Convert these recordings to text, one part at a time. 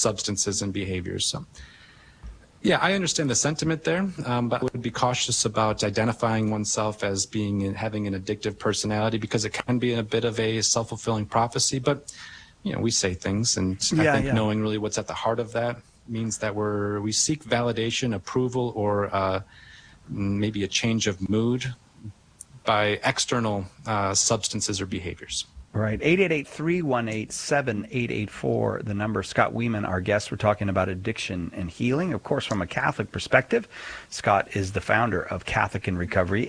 substances and behaviors. So, yeah, I understand the sentiment there, but I would be cautious about identifying oneself as having an addictive personality, because it can be a bit of a self-fulfilling prophecy. But, we say things, and I think knowing really what's at the heart of that means that we seek validation, approval, or maybe a change of mood by external substances or behaviors. Right. 888-318-7884, the number. Scott Wieman, our guest. We're talking about addiction and healing, of course, from a Catholic perspective. Scott is the founder of Catholic in Recovery.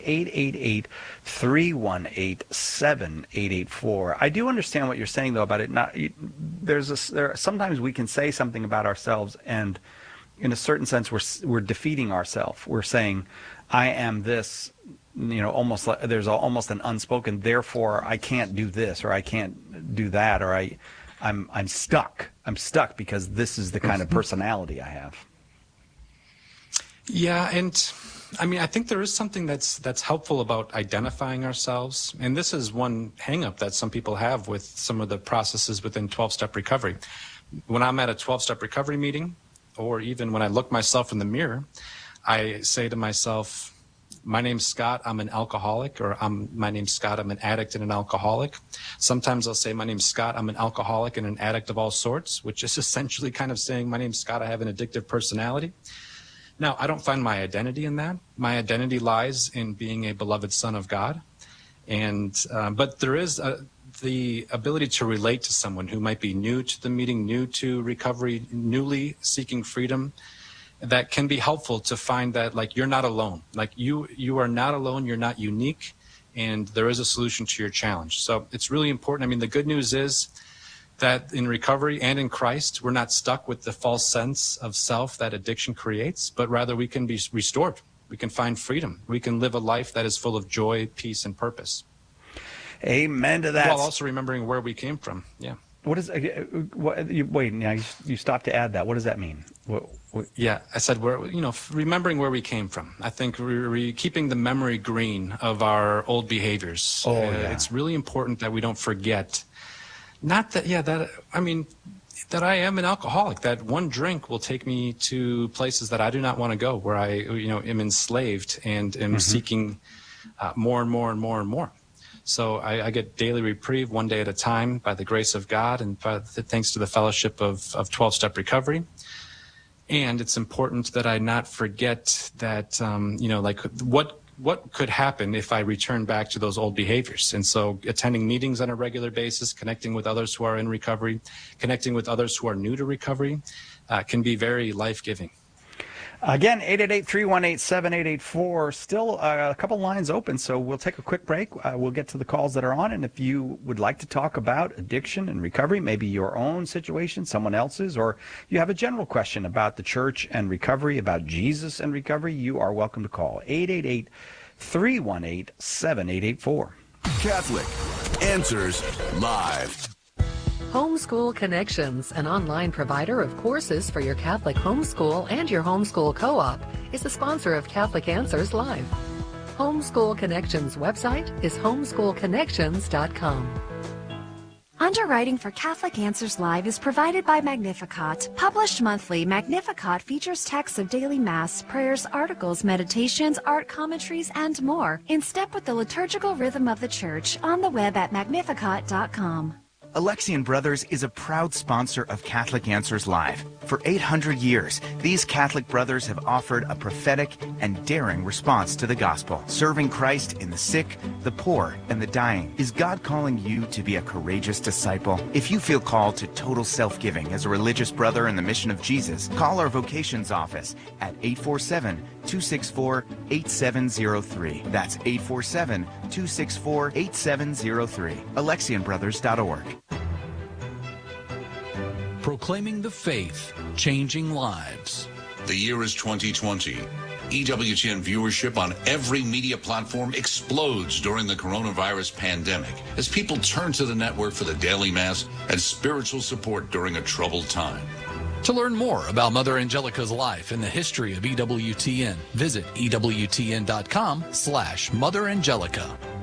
888-318-7884. I do understand what you're saying, though, about it. Sometimes we can say something about ourselves, and in a certain sense, we're defeating ourselves. We're saying, I am this. Almost like there's almost an unspoken, therefore I can't do this, or I can't do that, or I'm stuck. I'm stuck because this is the kind of personality I have. Yeah, and I think there is something that's helpful about identifying ourselves, and this is one hang-up that some people have with some of the processes within 12-step recovery. When I'm at a 12-step recovery meeting, or even when I look myself in the mirror, I say to myself, my name's Scott, I'm an alcoholic, or my name's Scott, I'm an addict and an alcoholic. Sometimes I'll say, my name's Scott, I'm an alcoholic and an addict of all sorts, which is essentially kind of saying, my name's Scott, I have an addictive personality. Now, I don't find my identity in that. My identity lies in being a beloved son of God. But there is the ability to relate to someone who might be new to the meeting, new to recovery, newly seeking freedom. That can be helpful to find that, you're not alone. You are not alone, you're not unique, and there is a solution to your challenge. So it's really important. The good news is that in recovery and in Christ, we're not stuck with the false sense of self that addiction creates, but rather we can be restored. We can find freedom. We can live a life that is full of joy, peace, and purpose. Amen to that. While also remembering where we came from. Yeah. What is? Wait, now you stopped to add that. What does that mean? Yeah, I said remembering where we came from. I think we're keeping the memory green of our old behaviors. It's really important that we don't forget. Not that, that I am an alcoholic. That one drink will take me to places that I do not want to go, where I am enslaved and am seeking more and more and more and more. So I get daily reprieve, one day at a time, by the grace of God, and thanks to the fellowship of 12-step recovery. And it's important that I not forget that, what could happen if I return back to those old behaviors. And so attending meetings on a regular basis, connecting with others who are in recovery, connecting with others who are new to recovery, can be very life-giving. Again, 888-318-7884. Still a couple lines open, so we'll take a quick break. We'll get to the calls that are on, and if you would like to talk about addiction and recovery, maybe your own situation, someone else's, or you have a general question about the church and recovery, about Jesus and recovery, you are welcome to call 888-318-7884. Catholic Answers Live. Homeschool Connections, an online provider of courses for your Catholic homeschool and your homeschool co-op, is the sponsor of Catholic Answers Live. Homeschool Connections website is homeschoolconnections.com. Underwriting for Catholic Answers Live is provided by Magnificat. Published monthly, Magnificat features texts of daily Mass, prayers, articles, meditations, art commentaries, and more, in step with the liturgical rhythm of the Church, on the web at magnificat.com. Alexian Brothers is a proud sponsor of Catholic Answers Live. For 800 years, these Catholic brothers have offered a prophetic and daring response to the gospel, serving Christ in the sick, the poor, and the dying. Is God calling you to be a courageous disciple? If you feel called to total self-giving as a religious brother in the mission of Jesus, call our vocations office at 847-264-8703. That's 847-264-8703. AlexianBrothers.org. Proclaiming the faith, changing lives. The year is 2020. EWTN viewership on every media platform explodes during the coronavirus pandemic as people turn to the network for the daily Mass and spiritual support during a troubled time. To learn more about Mother Angelica's life and the history of EWTN, visit EWTN.com/Mother Angelica.